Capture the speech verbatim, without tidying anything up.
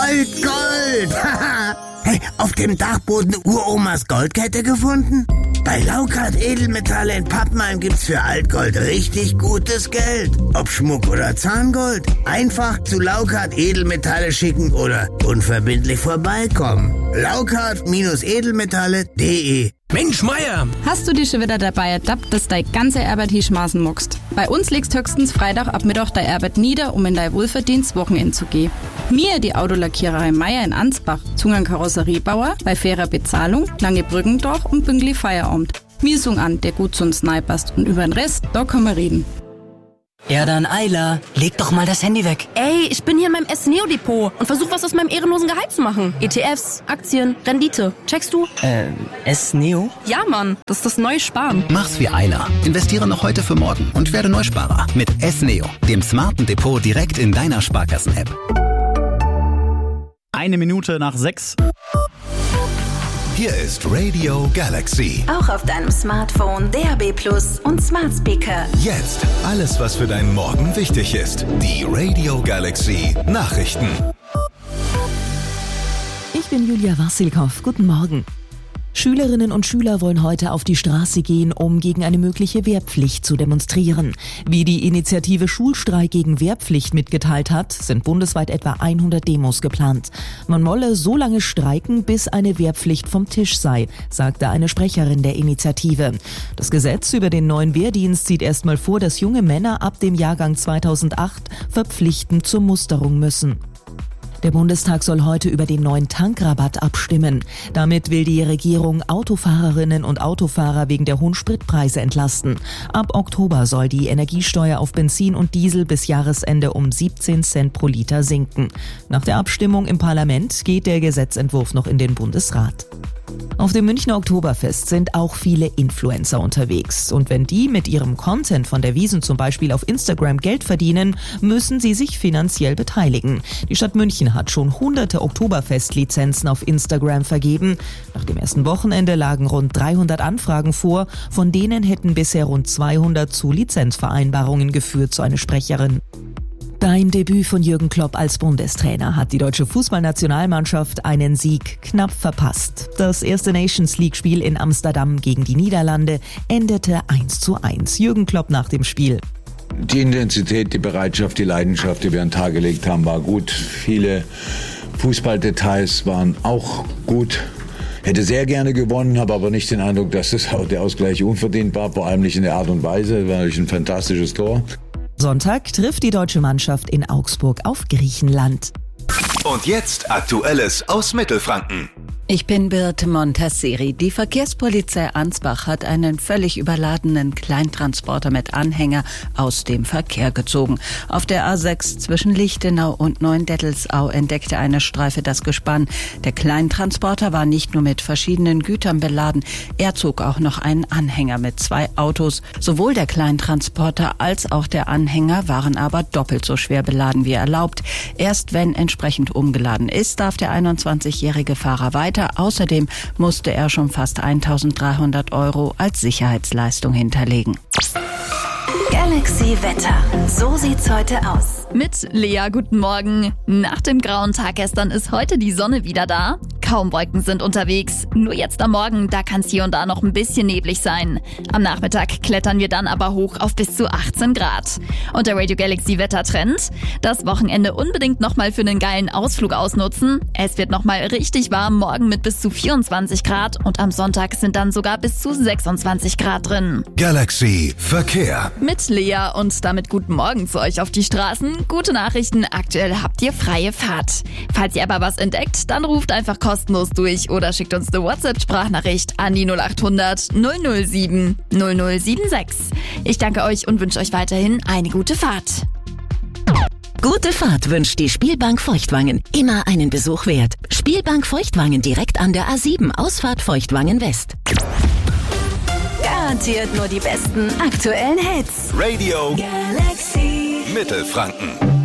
Gold, Gold! Hey, auf dem Dachboden Uromas Goldkette gefunden? Bei Laukart Edelmetalle in Pappenheim gibt's für Altgold richtig gutes Geld. Ob Schmuck oder Zahngold. Einfach zu Laukart Edelmetalle schicken oder unverbindlich vorbeikommen. Laukart Edelmetalle punkt de. Mensch, Meier! Hast du dich schon wieder dabei ertappt, dass dein ganze Arbeit hier schmaßen muckst? Bei uns legst höchstens Freitag ab Mittag deine Arbeit nieder, um in dein wohlverdientes Wochenende zu gehen. Mir, die Autolackiererei Meier in Ansbach, Zungen Karosseriebauer, bei fairer Bezahlung, lange Brückendorf und pünktlich Feierabend. Wir sung an, der gut zu uns neipasst und über den Rest, da können wir reden. Ja dann, Ayla, leg doch mal das Handy weg. Ey, ich bin hier in meinem S-Neo-Depot und versuch was aus meinem ehrenlosen Gehalt zu machen. E T Fs, Aktien, Rendite. Checkst du? Äh, S-Neo? Ja, Mann, das ist das neue Sparen. Mach's wie Ayla. Investiere noch heute für morgen und werde Neusparer mit S-Neo, dem smarten Depot direkt in deiner Sparkassen-App. Eine Minute nach sechs. Hier ist Radio Galaxy. Auch auf deinem Smartphone, D A B Plus und Smart Speaker. Jetzt alles, was für deinen Morgen wichtig ist. Die Radio Galaxy Nachrichten. Ich bin Julia Wassilkow. Guten Morgen. Schülerinnen und Schüler wollen heute auf die Straße gehen, um gegen eine mögliche Wehrpflicht zu demonstrieren. Wie die Initiative Schulstreik gegen Wehrpflicht mitgeteilt hat, sind bundesweit etwa hundert Demos geplant. Man wolle so lange streiken, bis eine Wehrpflicht vom Tisch sei, sagte eine Sprecherin der Initiative. Das Gesetz über den neuen Wehrdienst sieht erstmal vor, dass junge Männer ab dem Jahrgang zweitausendacht verpflichtend zur Musterung müssen. Der Bundestag soll heute über den neuen Tankrabatt abstimmen. Damit will die Regierung Autofahrerinnen und Autofahrer wegen der hohen Spritpreise entlasten. Ab Oktober soll die Energiesteuer auf Benzin und Diesel bis Jahresende um siebzehn Cent pro Liter sinken. Nach der Abstimmung im Parlament geht der Gesetzentwurf noch in den Bundesrat. Auf dem Münchner Oktoberfest sind auch viele Influencer unterwegs. Und wenn die mit ihrem Content von der Wiesn zum Beispiel auf Instagram Geld verdienen, müssen sie sich finanziell beteiligen. Die Stadt München hat schon hunderte Oktoberfest-Lizenzen auf Instagram vergeben. Nach dem ersten Wochenende lagen rund dreihundert Anfragen vor. Von denen hätten bisher rund zweihundert zu Lizenzvereinbarungen geführt, so eine Sprecherin. Beim Debüt von Jürgen Klopp als Bundestrainer hat die deutsche Fußballnationalmannschaft einen Sieg knapp verpasst. Das erste Nations-League-Spiel in Amsterdam gegen die Niederlande endete eins zu eins. Jürgen Klopp nach dem Spiel. Die Intensität, die Bereitschaft, die Leidenschaft, die wir an den Tag gelegt haben, war gut. Viele Fußballdetails waren auch gut. Hätte sehr gerne gewonnen, habe aber nicht den Eindruck, dass das, der Ausgleich unverdient war, vor allem nicht in der Art und Weise. War natürlich ein fantastisches Tor. Sonntag trifft die deutsche Mannschaft in Augsburg auf Griechenland. Und jetzt Aktuelles aus Mittelfranken. Ich bin Birte Montasseri. Die Verkehrspolizei Ansbach hat einen völlig überladenen Kleintransporter mit Anhänger aus dem Verkehr gezogen. Auf der A sechs zwischen Lichtenau und Neuendettelsau entdeckte eine Streife das Gespann. Der Kleintransporter war nicht nur mit verschiedenen Gütern beladen, er zog auch noch einen Anhänger mit zwei Autos. Sowohl der Kleintransporter als auch der Anhänger waren aber doppelt so schwer beladen wie erlaubt. Erst wenn entsprechend umgeladen ist, darf der einundzwanzigjährige Fahrer weiter. Außerdem musste er schon fast eintausenddreihundert Euro als Sicherheitsleistung hinterlegen. Galaxy Wetter. So sieht's heute aus. Mit Lea, guten Morgen. Nach dem grauen Tag gestern ist heute die Sonne wieder da. Kaum Wolken sind unterwegs. Nur jetzt am Morgen, da kann es hier und da noch ein bisschen neblig sein. Am Nachmittag klettern wir dann aber hoch auf bis zu achtzehn Grad. Und der Radio Galaxy Wettertrend: Das Wochenende unbedingt nochmal für einen geilen Ausflug ausnutzen. Es wird nochmal richtig warm, morgen mit bis zu vierundzwanzig Grad und am Sonntag sind dann sogar bis zu sechsundzwanzig Grad drin. Galaxy Verkehr. Mit Lea und damit guten Morgen zu euch auf die Straßen. Gute Nachrichten, aktuell habt ihr freie Fahrt. Falls ihr aber was entdeckt, dann ruft einfach kostenlos durch oder schickt uns eine WhatsApp-Sprachnachricht an die null acht hundert null null sieben null null sieben sechs. Ich danke euch und wünsche euch weiterhin eine gute Fahrt. Gute Fahrt wünscht die Spielbank Feuchtwangen. Immer einen Besuch wert. Spielbank Feuchtwangen direkt an der A sieben, Ausfahrt Feuchtwangen West. Garantiert nur die besten aktuellen Hits. Radio Galaxy Mittelfranken.